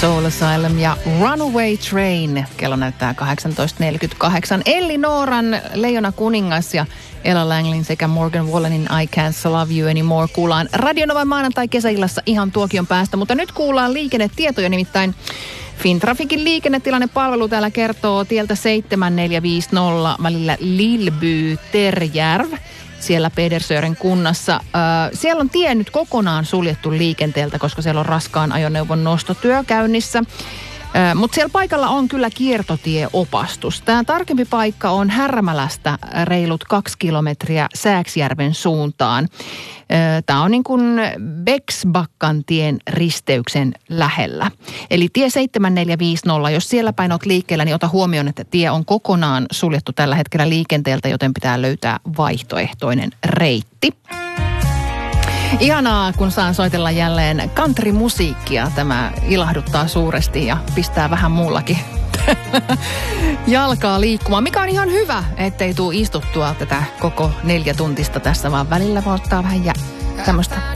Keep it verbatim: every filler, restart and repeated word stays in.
Soul Asylum ja Runaway Train. Kello näyttää kahdeksantoista neljäkymmentäkahdeksan. Elli Nooran Leijona kuningas ja Ella Langlin sekä Morgan Wallenin I Can't Love You Anymore kuullaan Radionovan maanantai-kesäillassa ihan tuokion päästä. Mutta nyt kuullaan liikennetietoja, nimittäin Fintrafikin liikennetilannepalvelu täällä kertoo tieltä seitsemän neljä viisi nolla välillä Lillby-Terjärv. Siellä Pedersören kunnassa. Siellä on tie nyt kokonaan suljettu liikenteeltä, koska siellä on raskaan ajoneuvon nostotyö käynnissä. Mutta siellä paikalla on kyllä kiertotieopastus. Tämä tarkempi paikka on Härmälästä reilut kaksi kilometriä Sääksjärven suuntaan. Tämä on niin kuin Bexbakkantien risteyksen lähellä. Eli tie seitsemän neljä viisi nolla, jos siellä päin olet liikkeellä, niin ota huomioon, että tie on kokonaan suljettu tällä hetkellä liikenteeltä, joten pitää löytää vaihtoehtoinen reitti. Ihanaa, kun saan soitella jälleen country-musiikkia. Tämä ilahduttaa suuresti ja pistää vähän muullakin jalkaa liikkumaan. Mikä on ihan hyvä, ettei tule istuttua tätä koko neljä tuntista tässä, vaan välillä voi ottaa vähän ja tämmöistä